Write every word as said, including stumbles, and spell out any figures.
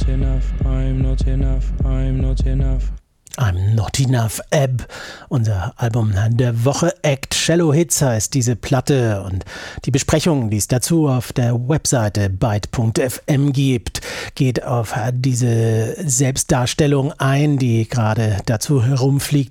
enough, I'm not enough, I'm not enough. I'm Not Enough, Ebb, unser Album der Woche. Act Shallow Hits heißt diese Platte, und die Besprechung, die es dazu auf der Webseite byte punkt f m gibt, geht auf diese Selbstdarstellung ein, die gerade dazu herumfliegt,